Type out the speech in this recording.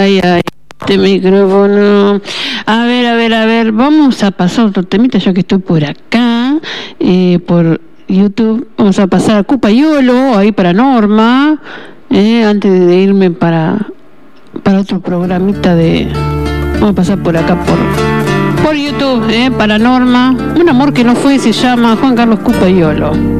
ay, este micrófono. A ver, vamos a pasar otro temita, ya que estoy por acá, por YouTube. Vamos a pasar a Cupayolo, ahí para Norma, antes de irme para otro programita de... Vamos a pasar por acá, por YouTube, para Norma. Un amor que no fue, se llama Juan Carlos Cupayolo.